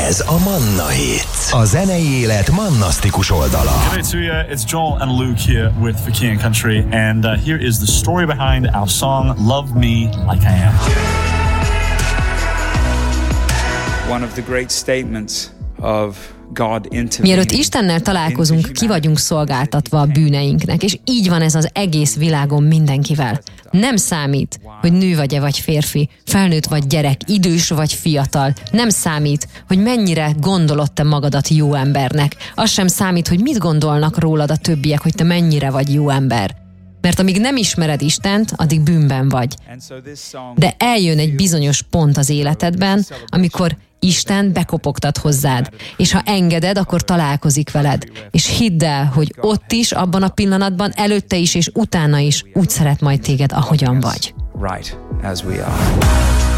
Ez a Manna Hit. A zenei élet mannasztikus oldala. Hey to you, it's Joel and Luke here with The Key and Country, and here is the story behind our song Love Me Like I Am. One of the great statements of God intervening. Mielőtt Istennel találkozunk, ki vagyunk szolgáltatva a bűneinknek, és így van ez az egész világon mindenkivel. Nem számít, hogy nő vagy-e vagy férfi, felnőtt vagy gyerek, idős vagy fiatal. Nem számít, hogy mennyire gondolod te magadat jó embernek. Az sem számít, hogy mit gondolnak rólad a többiek, hogy te mennyire vagy jó ember. Mert amíg nem ismered Istent, addig bűnben vagy. De eljön egy bizonyos pont az életedben, amikor Isten bekopogtat hozzád, és ha engeded, akkor találkozik veled. És hidd el, hogy ott is, abban a pillanatban, előtte is és utána is úgy szeret majd téged, ahogyan vagy. Right as we are.